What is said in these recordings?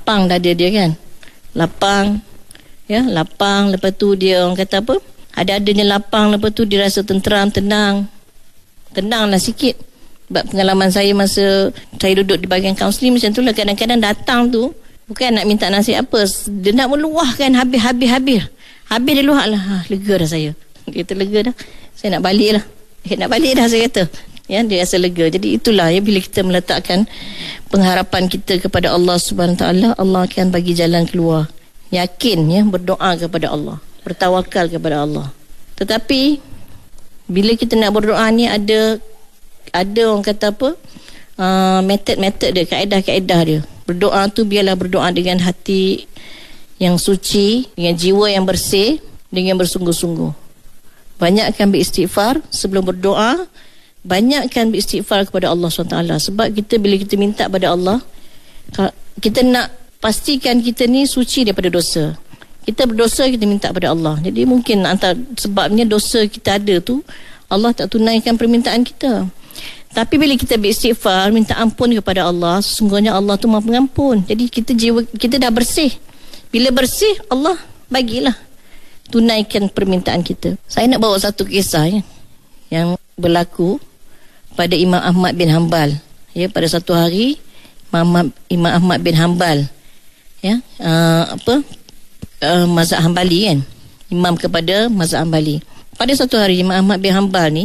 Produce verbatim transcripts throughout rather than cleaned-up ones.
lapang dada dia kan. Lapang. Ya, lapang. Lepas tu dia orang kata apa? Ada-adanya lapang. Lepas tu dia rasa tenteram, tenang. Tenang lah sikit. Sebab pengalaman saya masa saya duduk di bahagian kaunseling macam tu lah. Kadang-kadang datang tu bukan nak minta nasihat apa. Dia nak meluahkan habis-habis-habis. Habis dia luah lah. Ha, lega dah saya. Dia kata lega dah. Saya nak balik lah. Eh, nak balik dah saya kata. Ya, dia rasa lega. Jadi itulah ya, bila kita meletakkan pengharapan kita kepada Allah Subhanahu Wa Taala, Allah akan bagi jalan keluar. Yakin ya, berdoa kepada Allah, bertawakal kepada Allah. Tetapi bila kita nak berdoa ni ada ada orang kata apa? Uh, metod-metod dia, kaedah-kaedah dia. Berdoa tu biarlah berdoa dengan hati yang suci, dengan jiwa yang bersih, dengan bersungguh-sungguh. Banyakkan beristighfar sebelum berdoa. Banyakkan beristighfar kepada Allah subhanahu wa taala. Sebab kita bila kita minta pada Allah, kita nak pastikan kita ni suci daripada dosa. Kita berdosa, kita minta pada Allah. Jadi mungkin antara sebabnya dosa kita ada tu, Allah tak tunaikan permintaan kita. Tapi bila kita beristighfar, minta ampun kepada Allah, sesungguhnya Allah tu Maha Pengampun. Jadi kita jiwa kita dah bersih. Bila bersih, Allah bagilah tunaikan permintaan kita. Saya nak bawa satu kisah ya, yang berlaku pada Imam Ahmad bin Hanbal. Ya, pada satu hari Imam, Imam Ahmad bin Hanbal ya, uh, apa uh, mazhab Hanbali kan, imam kepada mazhab Hanbali. Pada satu hari Imam Ahmad bin Hanbal ni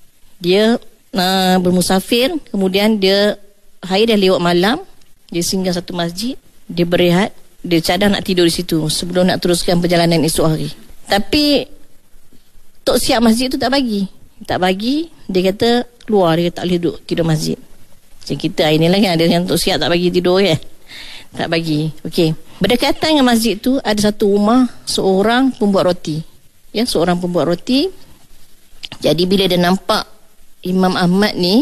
dia uh, bermusafir, kemudian dia hari dah lewat malam, dia singgah satu masjid, dia berehat, dia cadang nak tidur di situ sebelum nak teruskan perjalanan esok hari. Tapi tok siap masjid tu tak bagi. Tak bagi, dia kata keluar, dia tak boleh duduk tidur masjid. Macam kita hari ni lah kan, ada yang tok siap tak bagi tidur kan. Tak bagi. Okey. Berdekatan dengan masjid tu ada satu rumah seorang pembuat roti. Ya, seorang pembuat roti. Jadi bila dia nampak Imam Ahmad ni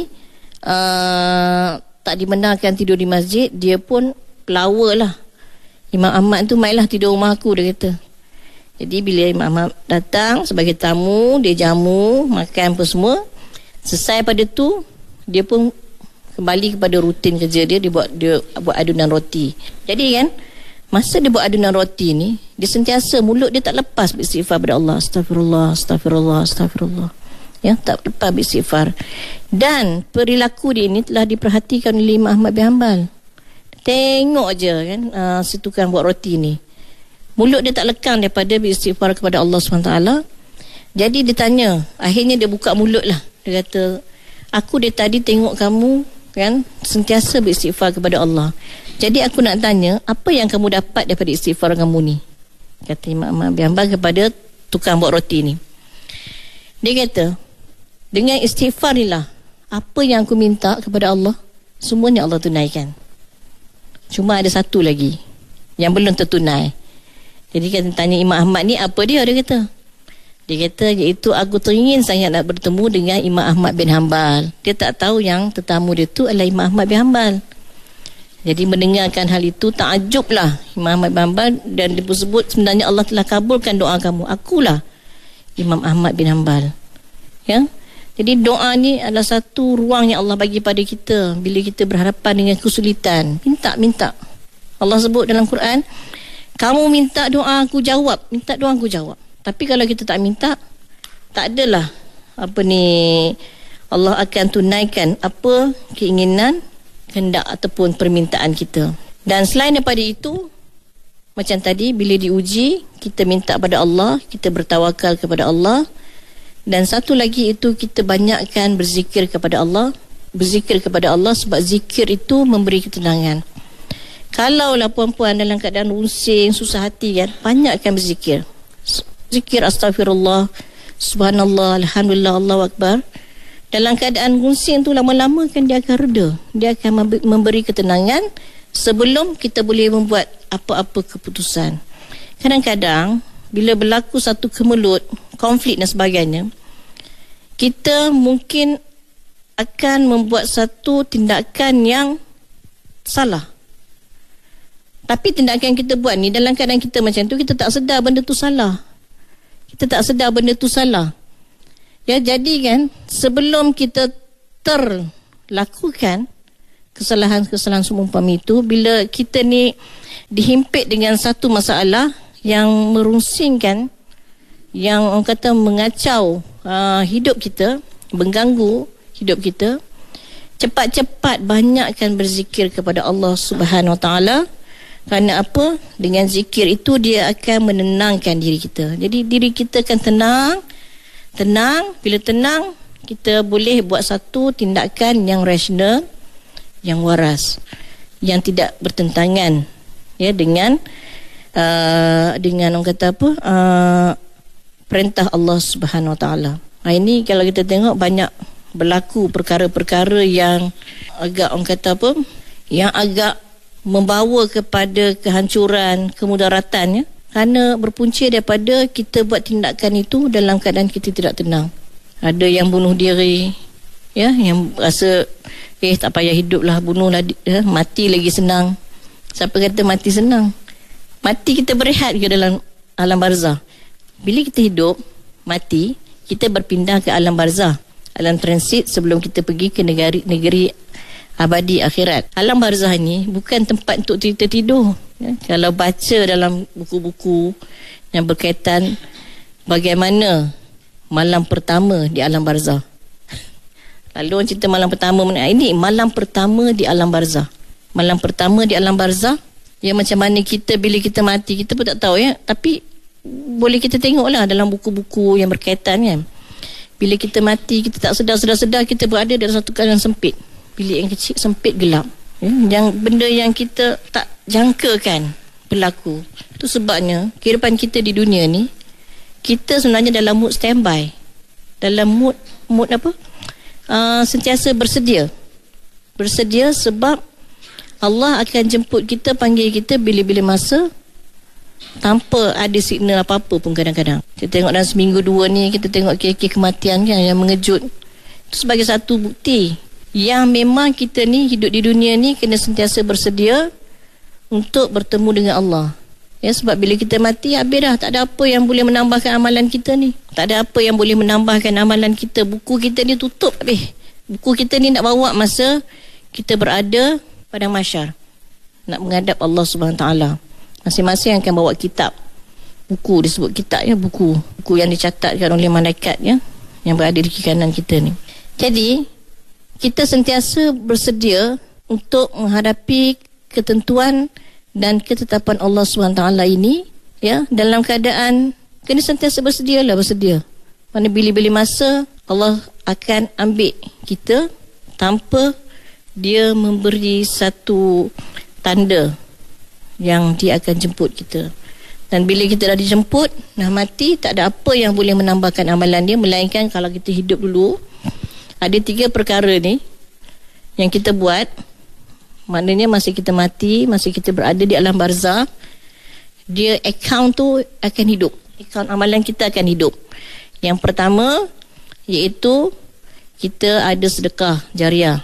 uh, tak dibenarkan tidur di masjid, dia pun pelawa lah. Imam Ahmad tu, mainlah tidur rumah aku, dia kata. Jadi bila Imam Ahmad datang sebagai tamu, dia jamu, makan apa semua. Selesai pada tu, dia pun kembali kepada rutin kerja dia, dia buat dia buat adunan roti. Jadi kan, masa dia buat adunan roti ni, dia sentiasa mulut dia tak lepas beristighfar kepada Allah. Astagfirullah, astagfirullah, astagfirullah. Ya, tak lepas beristighfar. Dan perilaku dia ini telah diperhatikan oleh Imam Ahmad bin Hanbal. Tengok je kan, uh, si tukang buat roti ni, mulut dia tak lekang daripada beristighfar kepada Allah subhanahu wa taala. Jadi dia tanya, akhirnya dia buka mulut lah. Dia kata, aku dari tadi tengok kamu kan sentiasa beristighfar kepada Allah. Jadi aku nak tanya, apa yang kamu dapat daripada istighfar kamu ni? Kata Imam Ahmad bin Hanbal kepada tukang buat roti ni. Dia kata, dengan istighfar ni lah, apa yang aku minta kepada Allah, semuanya Allah tunaikan. Cuma ada satu lagi yang belum tertunai. Jadi kan tanya Imam Ahmad ni, apa dia? Dia kata, dia kata iaitu aku teringin sangat nak bertemu dengan Imam Ahmad bin Hanbal. Dia tak tahu yang tetamu dia tu adalah Imam Ahmad bin Hanbal. Jadi mendengarkan hal itu, takjublah Imam Ahmad bin Hanbal, dan dia pun sebut sebenarnya Allah telah kabulkan doa kamu. Akulah Imam Ahmad bin Hanbal. Ya. Jadi doa ni adalah satu ruang yang Allah bagi pada kita bila kita berhadapan dengan kesulitan. Minta-minta. Allah sebut dalam Quran, kamu minta doa aku jawab, minta doa aku jawab. Tapi kalau kita tak minta, tak adalah apa ni, Allah akan tunaikan apa keinginan, kehendak ataupun permintaan kita. Dan selain daripada itu, macam tadi bila diuji, kita minta pada Allah, kita bertawakal kepada Allah. Dan satu lagi itu, kita banyakkan berzikir kepada Allah. Berzikir kepada Allah sebab zikir itu memberi ketenangan. Kalaulah puan-puan dalam keadaan runsing, susah hati kan, banyakkan berzikir. Zikir astagfirullah, subhanallah, alhamdulillah, Allahu akbar. Dalam keadaan runsing tu lama-lama kan dia akan reda. Dia akan memberi ketenangan sebelum kita boleh membuat apa-apa keputusan. Kadang-kadang bila berlaku satu kemelut, konflik dan sebagainya, kita mungkin akan membuat satu tindakan yang salah. Tapi tindakan yang kita buat ni, dalam keadaan kita macam tu, kita tak sedar benda tu salah. Kita tak sedar benda tu salah. Ya, jadi kan, sebelum kita terlakukan kesalahan-kesalahan seumpama itu, bila kita ni dihimpit dengan satu masalah yang merungsingkan, yang orang kata mengacau uh, hidup kita, mengganggu hidup kita, cepat-cepat banyakkan berzikir kepada Allah Subhanahu Wa Taala. Kerana apa? Dengan zikir itu dia akan menenangkan diri kita. Jadi diri kita akan tenang. Tenang, bila tenang, kita boleh buat satu tindakan yang rasional, yang waras, yang tidak bertentangan ya dengan uh, dengan orang kata apa? Uh, perintah Allah Subhanahu Wa Taala. Ha, ini kalau kita tengok banyak berlaku perkara-perkara yang agak orang kata apa? Yang agak membawa kepada kehancuran, kemudaratan ya. Kerana berpunca daripada kita buat tindakan itu dalam keadaan kita tidak tenang. Ada yang bunuh diri ya, yang rasa eh tak payah hidup lah, bunuhlah ya, mati lagi senang. Siapa kata mati senang? Mati kita berehat ke dalam alam barzah. Bila kita hidup, mati, kita berpindah ke alam barzah, alam transit sebelum kita pergi ke negeri negeri abadi akhirat. Alam barzah ni bukan tempat untuk kita tidur ya. Kalau baca dalam buku-buku yang berkaitan bagaimana malam pertama di alam barzah, lalu orang cerita malam pertama mana? Ini malam pertama di alam barzah. Malam pertama di alam barzah ya, macam mana kita bila kita mati kita pun tak tahu ya. Tapi boleh kita tengoklah dalam buku-buku yang berkaitan kan. Bila kita mati, kita tak sedar-sedar-sedar kita berada dalam satu keadaan sempit, bilik yang kecil, sempit, gelap ya? Yang benda yang kita tak jangkakan berlaku. Itu sebabnya kehidupan kita di dunia ni, kita sebenarnya dalam mood standby, dalam mood mood apa uh, sentiasa bersedia bersedia sebab Allah akan jemput kita, panggil kita bila-bila masa, tanpa ada signal apa-apa pun. Kadang-kadang kita tengok dalam seminggu dua ni, kita tengok kes-kes kematian kan yang mengejut. Itu sebagai satu bukti yang memang kita ni hidup di dunia ni kena sentiasa bersedia untuk bertemu dengan Allah ya. Sebab bila kita mati, habis dah, tak ada apa yang boleh menambahkan amalan kita ni. Tak ada apa yang boleh menambahkan amalan kita. Buku kita ni tutup habis. Buku kita ni nak bawa masa kita berada pada mahsyar, nak menghadap Allah Subhanahu Taala. Masing-masing akan bawa kitab. Buku disebut kitab ya, buku. Buku yang dicatatkan oleh malaikat ya, yang berada di kiri kanan kita ni. Jadi kita sentiasa bersedia untuk menghadapi ketentuan dan ketetapan Allah subhanahu wa taala ini ya, dalam keadaan kena sentiasa bersedialah, bersedia. Mana bila-bila masa Allah akan ambil kita tanpa dia memberi satu tanda yang dia akan jemput kita. Dan bila kita dah dijemput, dah mati, tak ada apa yang boleh menambahkan amalan dia, melainkan kalau kita hidup dulu, ada tiga perkara ni yang kita buat. Maknanya masa kita mati, masa kita berada di alam barzah, dia account tu akan hidup, account amalan kita akan hidup. Yang pertama iaitu kita ada sedekah jariah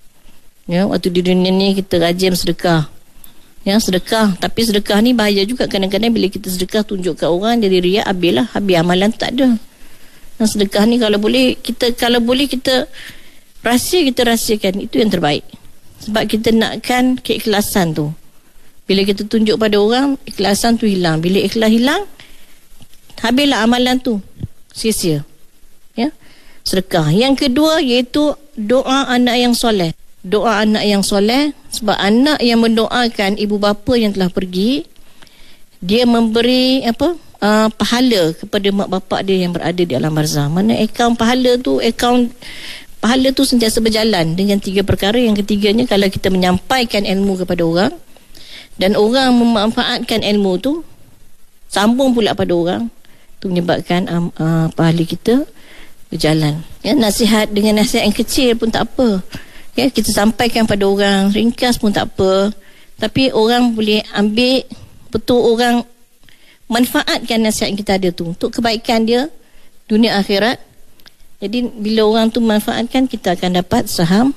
ya, waktu di dunia ni kita rajin sedekah ya, sedekah. Tapi sedekah ni bahaya juga. Kadang-kadang bila kita sedekah tunjuk kat orang, jadi riak, habislah, habis amalan tak ada. Dan sedekah ni kalau boleh kita kalau boleh kita rahsia, kita rahsiakan, itu yang terbaik. Sebab kita nakkan keikhlasan tu. Bila kita tunjuk pada orang, ikhlasan tu hilang. Bila ikhlas hilang, habislah amalan tu, sia-sia ya, sedekah. Yang kedua iaitu doa anak yang soleh. Doa anak yang soleh. Sebab anak yang mendoakan ibu bapa yang telah pergi, dia memberi apa uh, pahala kepada mak bapak dia yang berada di alam barzah. Mana akaun pahala tu, akaun pahala tu sentiasa berjalan dengan tiga perkara. Yang ketiganya, kalau kita menyampaikan ilmu kepada orang dan orang memanfaatkan ilmu tu, sambung pula pada orang, tu menyebabkan um, uh, pahala kita berjalan ya. Nasihat dengan nasihat yang kecil pun tak apa ya, kita sampaikan pada orang, ringkas pun tak apa, tapi orang boleh ambil betul, orang manfaatkan nasihat yang kita ada tu untuk kebaikan dia dunia akhirat. Jadi bila orang tu manfaatkan, kita akan dapat saham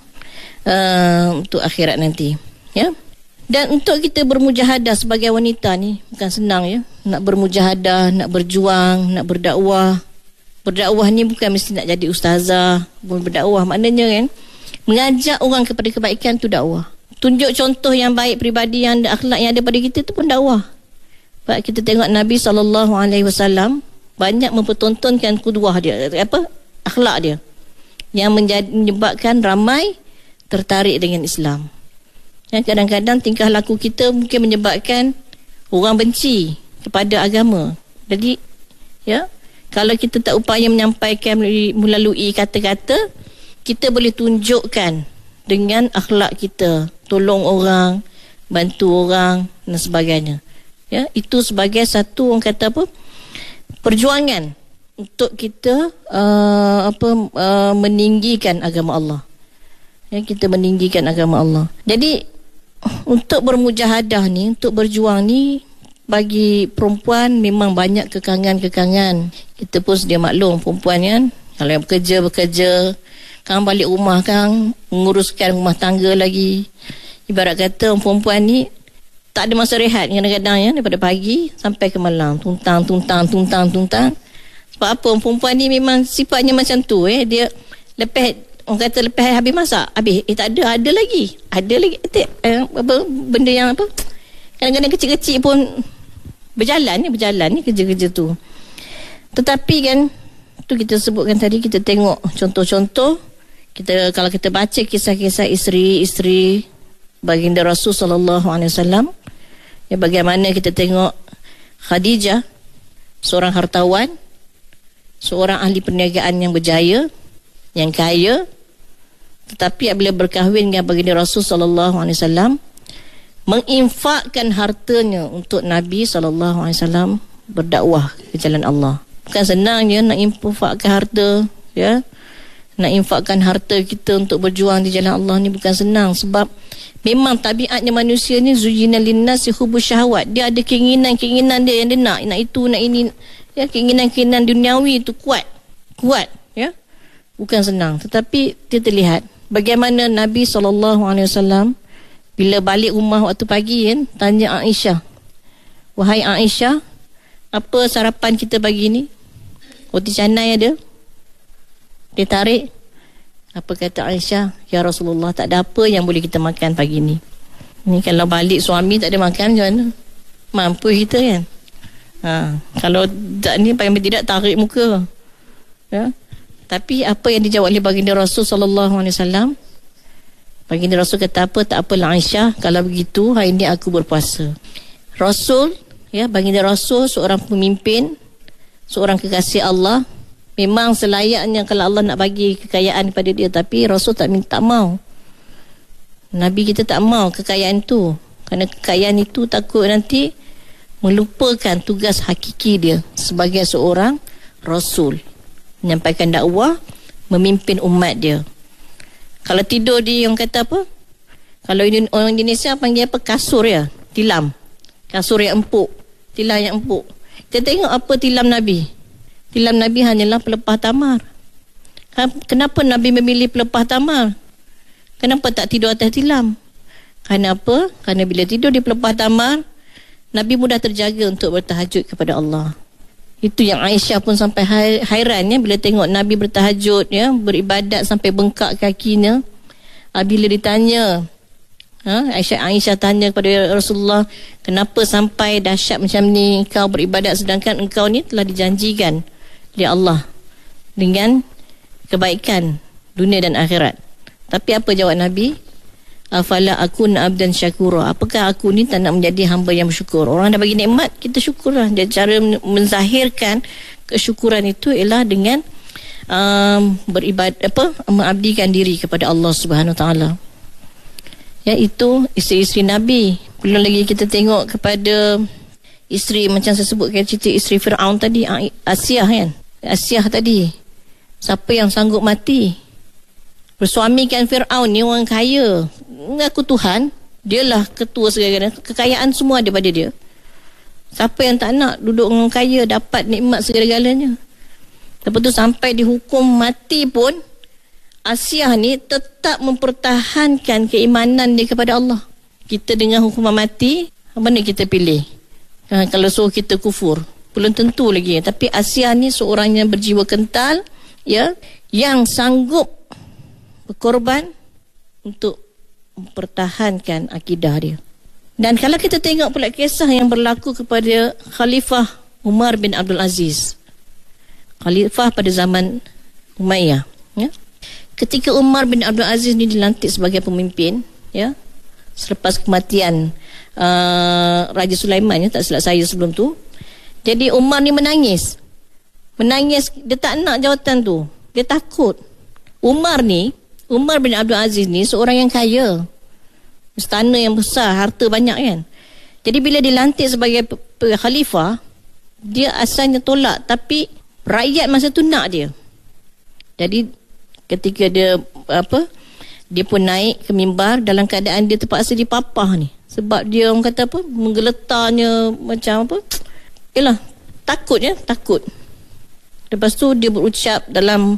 uh, untuk akhirat nanti ya. Dan untuk kita bermujahadah sebagai wanita ni bukan senang ya, nak bermujahadah, nak berjuang, nak berdakwah. Berdakwah ni bukan mesti nak jadi ustazah. Berdakwah maknanya kan, mengajak orang kepada kebaikan tu dakwah. tunjuk contoh yang baik, peribadi yang ada akhlak yang ada pada kita, itu pun dakwah. Sebab kita tengok Nabi sallallahu alaihi wasallam banyak mempertontonkan kudwah dia, apa, akhlak dia, yang menjadi, menyebabkan ramai tertarik dengan Islam. Dan kadang-kadang tingkah laku kita mungkin menyebabkan orang benci kepada agama. Jadi, ya, kalau kita tak upaya menyampaikan melalui, melalui kata-kata, kita boleh tunjukkan dengan akhlak kita, tolong orang, bantu orang dan sebagainya. Ya, itu sebagai satu, orang kata apa, perjuangan untuk kita uh, apa uh, meninggikan agama Allah. Ya, kita meninggikan agama Allah. Jadi untuk bermujahadah ni, untuk berjuang ni, bagi perempuan memang banyak kekangan-kekangan. Kita pun sedia maklum, perempuan kan, kalau yang bekerja bekerja, kan balik rumah kan menguruskan rumah tangga lagi. Ibarat kata perempuan ni tak ada masa rehat kadang-kadang, ya, daripada pagi sampai ke malam, tuntang tuntang tuntang tuntang. Sebab apa? Perempuan ni memang sifatnya macam tu, eh dia lepas, orang kata lepas habis masak, habis eh tak ada, ada lagi ada lagi eh, apa, benda yang apa, kadang-kadang kecil-kecil pun berjalan ni berjalan ni kerja-kerja tu. Tetapi kan tu kita sebutkan tadi, kita tengok contoh-contoh, kita kalau kita baca kisah-kisah isteri-isteri baginda Rasul sallallahu alaihi wasallam, ya, bagaimana kita tengok Khadijah, seorang hartawan, seorang ahli perniagaan yang berjaya, yang kaya, tetapi apabila berkahwin dengan baginda Rasul sallallahu alaihi wasallam, menginfakkan hartanya untuk Nabi sallallahu alaihi wasallam berdakwah ke jalan Allah. Bukan senang je nak infakkan harta, ya. Nak infakkan harta kita untuk berjuang di jalan Allah ni bukan senang, sebab memang tabiatnya manusia ni zuyina linnasi hubbus syahwat. Dia ada keinginan-keinginan dia yang dia nak, nak itu, nak ini, ya, keinginan-keinginan duniawi itu kuat. Kuat, ya. Bukan senang. Tetapi dia terlihat bagaimana Nabi sallallahu alaihi wasallam bila balik rumah waktu pagi kan, tanya Aisyah, "Wahai Aisyah, apa sarapan kita pagi ni?" Roti canai ada. Dia tarik. Apa kata Aisyah? "Ya Rasulullah, tak ada apa yang boleh kita makan pagi ni." Ni kalau balik suami tak ada makan macam mana? Mampu kita kan? Ha, kalau tak ni paling tidak tarik muka. Ya. Tapi apa yang dijawab oleh baginda Rasul sallallahu alaihi wasallam? Baginda Rasul kata apa? Tak apalah Aisyah, kalau begitu hari ini aku berpuasa. Rasul, ya, baginda Rasul seorang pemimpin, seorang kekasih Allah. Memang selayaknya kalau Allah nak bagi kekayaan kepada dia, tapi Rasul tak minta, tak mau. Nabi kita tak mau kekayaan tu, kerana kekayaan itu takut nanti melupakan tugas hakiki dia sebagai seorang Rasul, menyampaikan dakwah, memimpin umat dia. Kalau tidur di, orang kata apa, kalau orang Indonesia panggil apa, kasur, ya, tilam, kasur yang empuk, tilam yang empuk. Kita tengok apa tilam Nabi. Tilam Nabi hanyalah pelepah tamar. Kenapa Nabi memilih pelepah tamar? Kenapa tak tidur atas tilam? Kerana apa? Kerana bila tidur di pelepah tamar, Nabi mudah terjaga untuk bertahajud kepada Allah. Itu yang Aisyah pun sampai hairan, ya, bila tengok Nabi bertahajud, ya, beribadat sampai bengkak kakinya. Bila ditanya, ha, Aisyah, Aisyah tanya kepada Rasulullah, kenapa sampai dahsyat macam ni engkau beribadat, sedangkan engkau ni telah dijanjikan oleh Allah dengan kebaikan dunia dan akhirat. Tapi apa jawab Nabi? Afala akun abdan syakura. Apakah aku ni tak nak menjadi hamba yang bersyukur? Orang dah bagi nikmat, kita syukurlah. Dan cara menzahirkan kesyukuran itu ialah dengan um, beribadat, apa, mengabdikan diri kepada Allah Subhanahu Wa Taala. Ya, itu isteri-isteri Nabi. Belum lagi kita tengok kepada isteri, macam saya sebutkan cerita isteri Fir'aun tadi, Asiyah kan, Asiyah tadi. Siapa yang sanggup mati bersuamikan Fir'aun ni, orang kaya, mengaku Tuhan, dialah ketua segala-galanya, kekayaan semua ada pada dia. Siapa yang tak nak duduk dengan kaya, dapat nikmat segala-galanya? Lepas tu sampai dihukum mati pun, Asiyah ni tetap mempertahankan keimanan dia kepada Allah. Kita dengan hukuman mati, mana kita pilih? Ha, kalau suruh kita kufur, belum tentu lagi. Tapi Asiyah ni seorang yang berjiwa kental, ya, yang sanggup berkorban untuk mempertahankan akidah dia. Dan kalau kita tengok pula kisah yang berlaku kepada Khalifah Umar bin Abdul Aziz, Khalifah pada zaman Umayyah, ya. Ketika Umar bin Abdul Aziz ni dilantik sebagai pemimpin, ya, selepas kematian uh, Raja Sulaiman, ya, tak silap saya sebelum tu. Jadi Umar ni menangis. Menangis, dia tak nak jawatan tu. Dia takut. Umar ni, Umar bin Abdul Aziz ni seorang yang kaya. Istana yang besar, harta banyak kan. Jadi bila dilantik sebagai khalifah, dia asalnya tolak, tapi rakyat masa tu nak dia. Jadi ketika dia apa, dia pun naik ke mimbar dalam keadaan dia terpaksa dipapah ni. Sebab dia orang kata apa, menggeletarnya macam apa, yalah, takut ya, takut. Lepas tu dia berucap dalam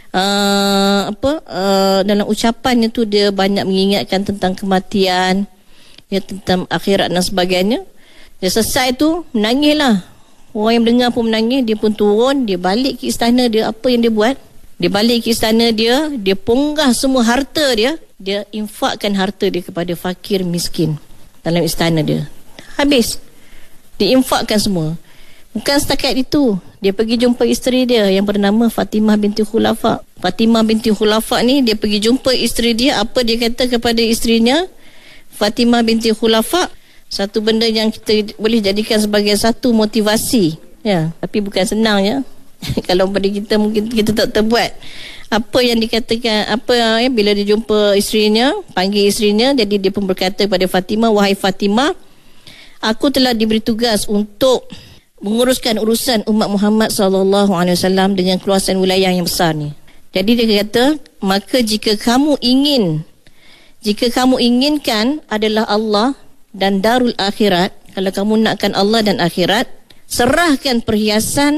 uh, apa uh, dalam ucapannya tu dia banyak mengingatkan tentang kematian, ya, tentang akhirat dan sebagainya. Dia selesai tu menangislah. Orang yang mendengar pun menangis. Dia pun turun, dia balik ke istana dia. Apa yang dia buat? Dia balik ke istana dia, dia ponggah semua harta dia, dia infakkan harta dia kepada fakir miskin dalam istana dia. Habis. Dia infakkan semua. Bukan setakat itu, dia pergi jumpa isteri dia yang bernama Fatimah binti Khulafa. Fatimah binti Khulafa ni, dia pergi jumpa isteri dia. Apa dia kata kepada isterinya? Fatimah binti Khulafa, satu benda yang kita boleh jadikan sebagai satu motivasi, ya, tapi bukan senang, ya. Kalau pada kita mungkin kita tak terbuat. Apa yang dikatakan, apa ya, bila dia jumpa isterinya, panggil isterinya, jadi dia pun berkata kepada Fatimah, wahai Fatimah, aku telah diberi tugas untuk menguruskan urusan umat Muhammad sallallahu alaihi wasallam dengan keluasan wilayah yang besar ni. Jadi dia kata, maka jika kamu ingin, jika kamu inginkan adalah Allah dan darul akhirat, kalau kamu nakkan Allah dan akhirat, serahkan perhiasan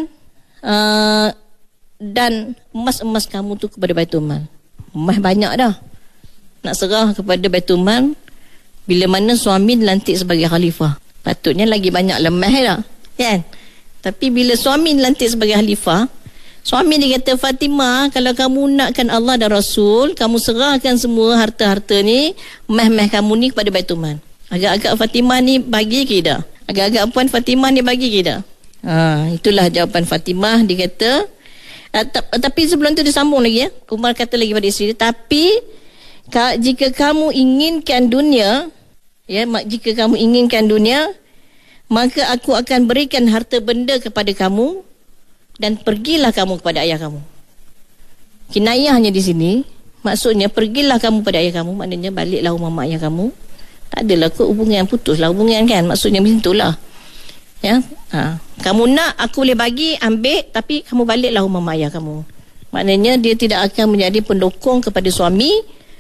uh, dan emas-emas kamu tu kepada Baitul Mal. Emas banyak dah, nak serah kepada Baitul Mal bila mana suami dilantik sebagai khalifah. Patutnya lagi banyak lemah dah, kan? Tapi bila suami dilantik sebagai khalifah, suami dia kata, Fatimah, kalau kamu nakkan Allah dan Rasul, kamu serahkan semua harta-harta ni, meh-meh kamu ni kepada Baitul Mal. Agak-agak Fatimah ni bagi ke dah? Agak-agak puan Fatimah ni bagi ke dah? Ha, itulah jawapan Fatimah. Dia kata, tapi sebelum tu dia sambung lagi, ya. Umar kata lagi pada isteri dia, tapi jika kamu inginkan dunia, ya, jika kamu inginkan dunia, maka aku akan berikan harta benda kepada kamu dan pergilah kamu kepada ayah kamu. Kinayahnya di sini, maksudnya pergilah kamu pada ayah kamu, maknanya baliklah rumah mak ayah kamu. Tak adalah ke hubungan, putuslah hubungan, kan? Maksudnya macam itulah. Ya, ha. Kamu nak, aku boleh bagi, ambil, tapi kamu baliklah rumah mak ayah kamu. Maknanya dia tidak akan menjadi pendukung kepada suami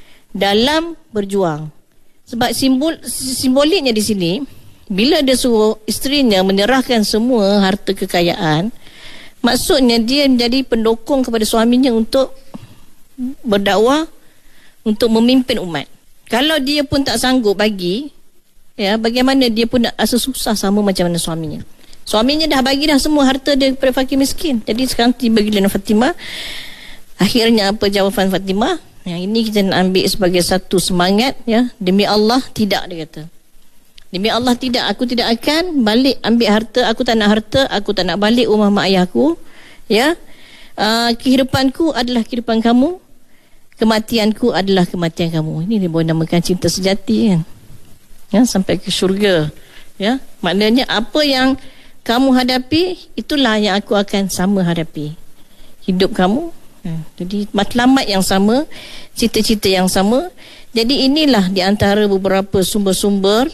dalam berjuang. Sebab simbol simboliknya di sini, bila dia suruh isterinya menyerahkan semua harta kekayaan, maksudnya dia menjadi pendukung kepada suaminya untuk berdakwah, untuk memimpin umat. Kalau dia pun tak sanggup bagi, ya, bagaimana dia pun nak rasa susah sama macam mana suaminya. Suaminya dah bagi dah semua harta dia kepada fakir miskin. Jadi sekarang tiba giliran Fatimah. Akhirnya apa jawapan Fatimah? Yang ini kita nak ambil sebagai satu semangat, ya. Demi Allah tidak, dia kata. Demi Allah tidak, aku tidak akan balik ambil harta, aku tak nak harta, aku tak nak balik rumah mak ayahku, ya. Uh, kehidupanku adalah kehidupan kamu, kematianku adalah kematian kamu. Ini dia boleh namakan cinta sejati, kan, ya, sampai ke syurga, ya. Maknanya apa yang kamu hadapi, itulah yang aku akan sama hadapi. Hidup kamu, ya. Jadi matlamat yang sama, cita-cita yang sama. Jadi inilah di antara beberapa sumber-sumber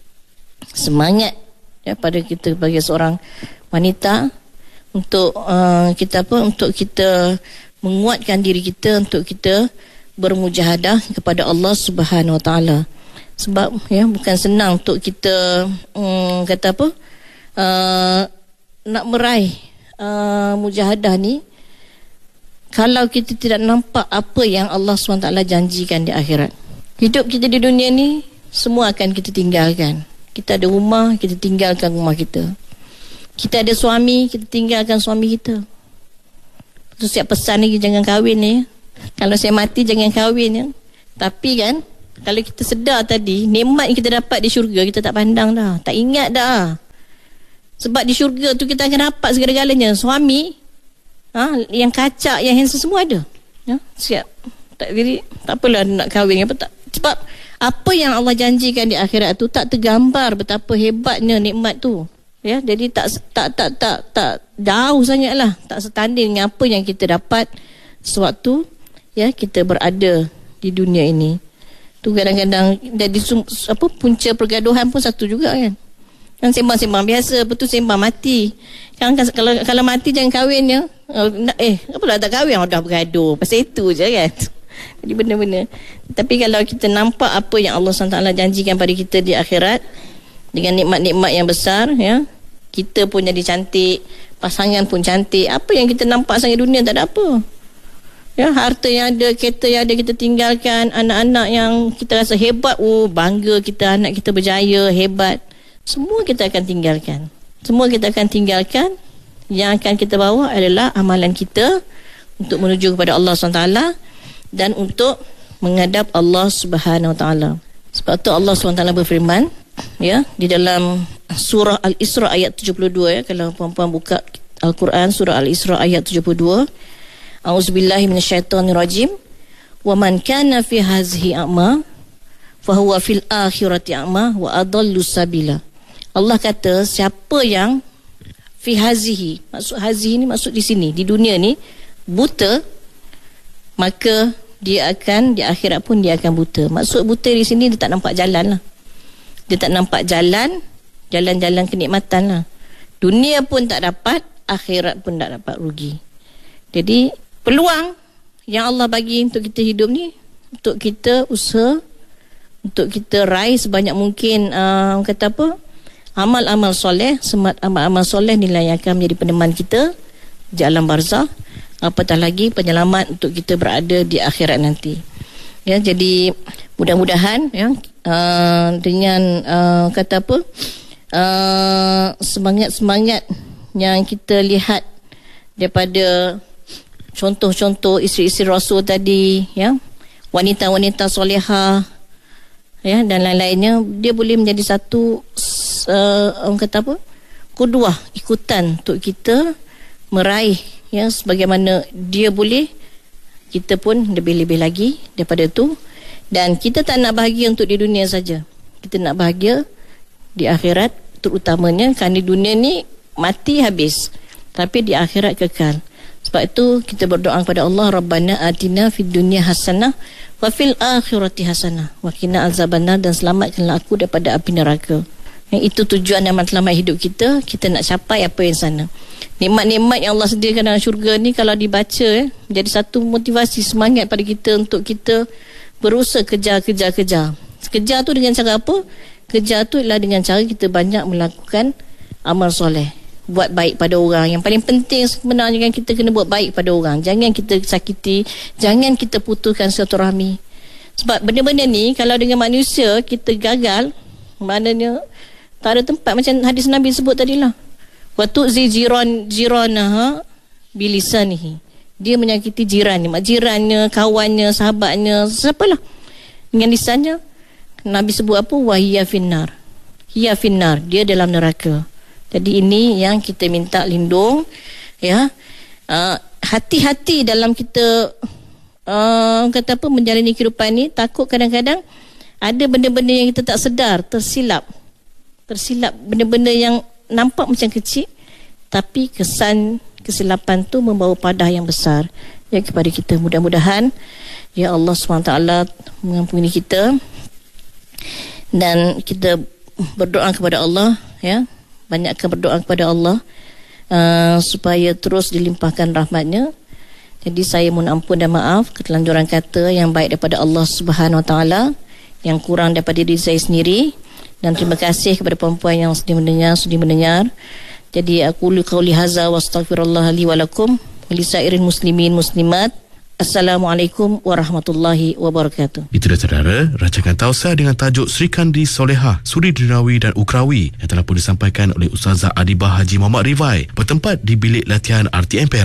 semangat, ya, pada kita sebagai seorang wanita untuk uh, kita apa untuk kita menguatkan diri kita, untuk kita bermujahadah kepada Allah Subhanahu Wa Taala. Sebab, ya, bukan senang untuk kita um, kata apa uh, nak meraih uh, mujahadah ni kalau kita tidak nampak apa yang Allah Subhanahu Wa Taala janjikan di akhirat. Hidup kita di dunia ni semua akan kita tinggalkan. Kita ada rumah, kita tinggalkan rumah kita. Kita ada suami, kita tinggalkan suami kita. Terus siap pesan lagi, jangan kahwin ni. Kalau saya mati jangan kahwin, ya. Tapi kan, Kalau kita sedar tadi, nikmat yang kita dapat di syurga, kita tak pandang dah, tak ingat dah. Sebab di syurga tu kita akan dapat segala-galanya. Suami ha, yang kacak, yang handsome semua ada ya, siap. Tak diri, tak apalah nak kahwin apa tak. Sebab apa yang Allah janjikan di akhirat tu tak tergambar betapa hebatnya nikmat tu. Ya, jadi tak tak tak tak tak jauh sangatlah, tak setanding dengan apa yang kita dapat sewaktu ya kita berada di dunia ini. Tu kadang-kadang jadi sum, apa punca pergaduhan pun satu juga kan. Kan sembang-sembang biasa, betul sembang mati. Kan kalau kalau mati jangan kahwin ya. Eh, apalah tak kahwin dah bergaduh. Pasal itu je kan. Jadi benda-benda. Tapi kalau kita nampak apa yang Allah subhanahu wa taala janjikan pada kita di akhirat dengan nikmat-nikmat yang besar ya. Kita pun jadi cantik, pasangan pun cantik. Apa yang kita nampak sangat dunia tak ada apa. Ya, harta yang ada, kereta yang ada kita tinggalkan, anak-anak yang kita rasa hebat, oh bangga kita anak kita berjaya, hebat. Semua kita akan tinggalkan. Semua kita akan tinggalkan. Yang akan kita bawa adalah amalan kita untuk menuju kepada Allah subhanahu wa taala dan untuk menghadap Allah Subhanahu wa taala. Sebab tu Allah subhanahu wa taala berfirman ya di dalam surah Al-Isra ayat tujuh puluh dua ya, kalau puan-puan buka Al-Quran surah Al-Isra ayat tujuh puluh dua. A'udzubillahi minasyaitonirrajim. Wa man kana fi hazihi a'ma fa huwa fil akhirati a'ma wa adallu sabila. Allah kata siapa yang fi hazihi, maksud hazihi ni maksud di sini, di dunia ni buta, maka dia akan di akhirat pun dia akan buta. Maksud buta di sini dia tak nampak jalan lah. Dia tak nampak jalan, jalan-jalan kenikmatan lah. Dunia pun tak dapat, akhirat pun tak dapat, rugi. Jadi peluang yang Allah bagi untuk kita hidup ni, untuk kita usaha, untuk kita raih sebanyak mungkin uh, kata apa, amal-amal soleh. Semat amal-amal soleh nilai yang akan menjadi peneman kita di alam barzah, apatah lagi penyelamat untuk kita berada di akhirat nanti. Ya, jadi mudah-mudahan ya uh, dengan uh, kata apa uh, semangat-semangat yang kita lihat daripada contoh-contoh isteri-isteri Rasul tadi ya, wanita-wanita solehah ya dan lain-lainnya, dia boleh menjadi satu uh, orang kata apa qudwah, ikutan untuk kita meraih ya sebagaimana dia boleh, kita pun lebih-lebih lagi daripada itu. Dan kita tak nak bahagia untuk di dunia saja, kita nak bahagia di akhirat terutamanya, kerana di dunia ni mati habis, tapi di akhirat kekal. Sebab itu kita berdoa kepada Allah, Rabbana atina fid dunya hasanah wa fil akhirati hasanah wa qina azabannar, dan selamatkanlah aku daripada api neraka. Yang itu tujuan dan matlamat hidup kita. Kita nak capai apa yang sana. Nikmat-nikmat yang Allah sediakan dalam syurga ni kalau dibaca eh, menjadi satu motivasi, semangat pada kita untuk kita berusaha kejar-kejar-kejar. Kejar tu dengan cara apa? Kejar tu ialah dengan cara kita banyak melakukan amal soleh, buat baik pada orang. Yang paling penting sebenarnya kan, kita kena buat baik pada orang. Jangan kita sakiti, jangan kita putuskan silaturahmi. Sebab benda-benda ni kalau dengan manusia kita gagal, maknanya tak ada tempat, macam hadis Nabi sebut tadilah, wa tu'zi jiran jiranaha bilisanihi, dia menyakiti jiran ni, mak jirannya, kawannya, sahabatnya, siapalah, dengan lisannya. Nabi sebut apa? Wa hiya finnar, hiya finnar, dia dalam neraka. Jadi ini yang kita minta lindung ya. Uh, hati-hati dalam kita uh, kata apa menjalani kehidupan ni. Takut kadang-kadang ada benda-benda yang kita tak sedar, tersilap. Tersilap benda-benda yang nampak macam kecil, tapi kesan kesilapan tu membawa padah yang besar ya kepada kita. Mudah-mudahan ya Allah subhanahu wa taala mengampuni kita, dan kita berdoa kepada Allah ya, banyakkan berdoa kepada Allah uh, supaya terus dilimpahkan rahmatnya. Jadi saya mohon ampun dan maaf ketelanjuran kata yang baik daripada Allah Subhanahu Wa Taala, yang kurang daripada diri saya sendiri. Dan terima kasih kepada perempuan yang sudi mendengar, sudi mendengar. Jadi aku qauli hadza wa astaghfirullah li wa lakum wa lisairin muslimin muslimat. Assalamualaikum warahmatullahi wabarakatuh. Itu dah saudara, rancangan Tausiah dengan tajuk Sri Kandi Solehah, Suri Dinawi dan Ukrawi yang telah pun disampaikan oleh Ustazah Adibah Haji Muhammad Rifai, bertempat di bilik latihan R T M Perak.